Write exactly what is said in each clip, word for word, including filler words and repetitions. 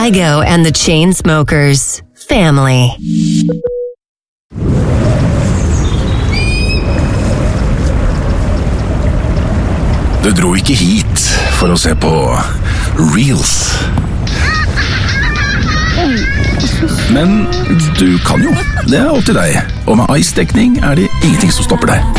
Kygo and the Chainsmokers. Family. Du dro ikke hit for å se på Reels. Men du kan jo. Det er opp til deg. Og med Ice-dekning er det ingenting som stopper deg.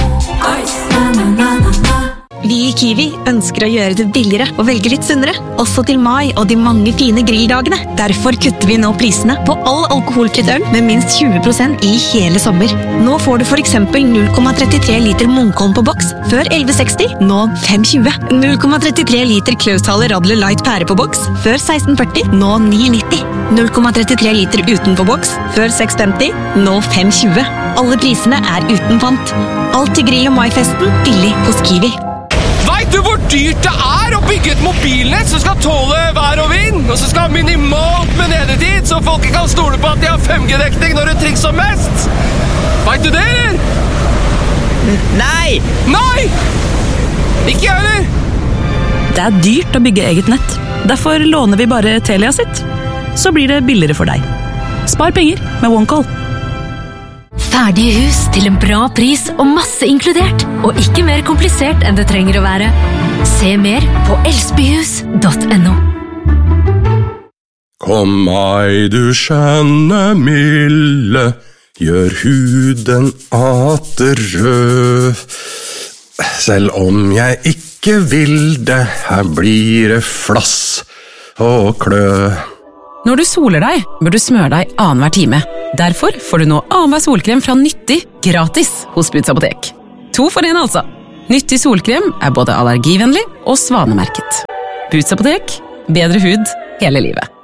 Vi i Kiwi ønsker å gjøre det billigere og velge litt sunnere, også til mai og de mange fine grilldagene. Derfor kutter vi nå prisene på all alkoholfritt øl med minst tjue prosent i hele sommer. Nå får du for eksempel null komma trettitre liter Munkholm på boks, før elleve seksti, nå fem tjue. null komma trettitre liter Klausthal Radler Light pære på boks, før seksten førti, nå ni nitti. null komma trettitre liter uten på boks, før seks femti, nå fem tjue. Alle prisene er uten pant. Alt til grill- og maifesten, billig hos Kiwi. Vet du hvor dyrt det er å bygge et mobilnett som skal tåle vær og vind, og som skal ha minimalt med nedetid, så folk kan stole på at de har fem G-dekning når det trengs som mest? Vet du det, eller? Nei! Nei! Ikke jeg, eller? Det er dyrt å bygge eget nett. Derfor låner vi bare Telia sitt. Så blir det billigere for deg. Spar penger med OneCall. Ferdige hus til en bra pris og masse inkludert, og ikke mer komplisert enn det trenger å være. Se mer på elsbyhus punktum no. Kom meg, du skjønne milde, gjør huden atter rød. Selv om jeg ikke vil det, her blir det flass og klø. Når du soler deg, bør du smøre deg annenhver time. Derfor får du nå annenhver solkrem fra Nyttig gratis hos Boots Apotek. To for en altså. Nyttig solkrem er både allergivennlig og svanemerket. Boots Apotek, bedre hud hele livet.